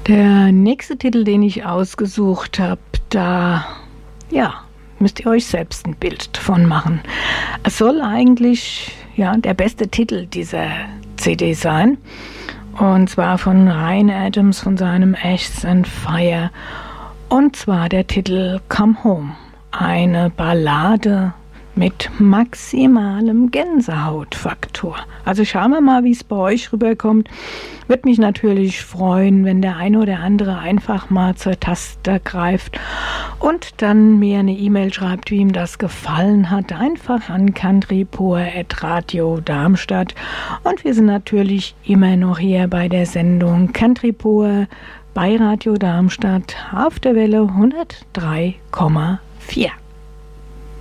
Der nächste Titel, den ich ausgesucht habe, müsst ihr euch selbst ein Bild von machen. Es soll eigentlich der beste Titel dieser CD sein. Und zwar von Ryan Adams von seinem Ashes and Fire. Und zwar der Titel Come Home. Eine Ballade mit maximalem Gänsehautfaktor. Also schauen wir mal, wie es bei euch rüberkommt. Würde mich natürlich freuen, wenn der eine oder andere einfach mal zur Taste greift und dann mir eine E-Mail schreibt, wie ihm das gefallen hat. Einfach an countrypur@radio Darmstadt. Und wir sind natürlich immer noch hier bei der Sendung Country Pur bei Radio Darmstadt auf der Welle 103,4.